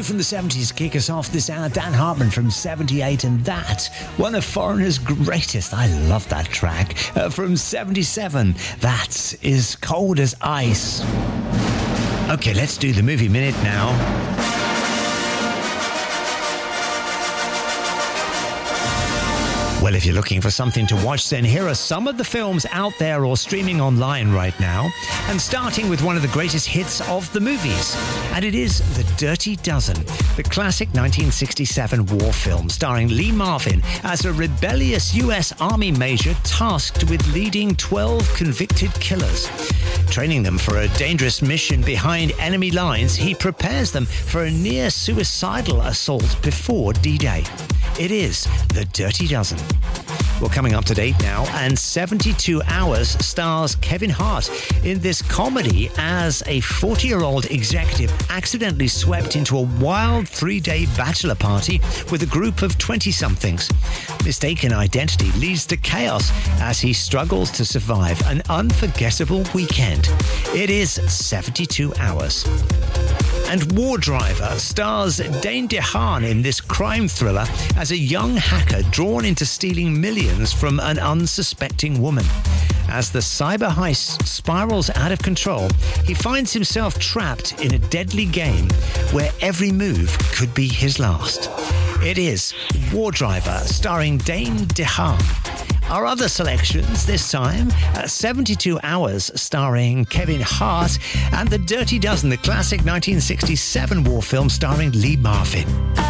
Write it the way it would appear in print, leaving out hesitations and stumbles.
from the 70s kick us off this hour. Dan Hartman from 78, and that, one of Foreigner's greatest. I love that track. From 77, that is Cold as Ice. Okay, let's do the movie minute now. Well, if you're looking for something to watch, then here are some of the films out there or streaming online right now. And starting with one of the greatest hits of the movies. And it is The Dirty Dozen, the classic 1967 war film starring Lee Marvin as a rebellious US Army major tasked with leading 12 convicted killers. Training them for a dangerous mission behind enemy lines, he prepares them for a near-suicidal assault before D-Day. It is The Dirty Dozen. Well, coming up to date now, and 72 Hours stars Kevin Hart in this comedy as a 40-year-old executive accidentally swept into a wild 3-day bachelor party with a group of 20-somethings. Mistaken identity leads to chaos as he struggles to survive an unforgettable weekend. It is 72 Hours. And War Driver stars Dane DeHaan in this crime thriller as a young hacker drawn into stealing millions from an unsuspecting woman. As the cyber heist spirals out of control, he finds himself trapped in a deadly game where every move could be his last. It is War Driver, starring Dane DeHaan. Our other selections this time, 72 Hours starring Kevin Hart, and The Dirty Dozen, the classic 1967 war film starring Lee Marvin.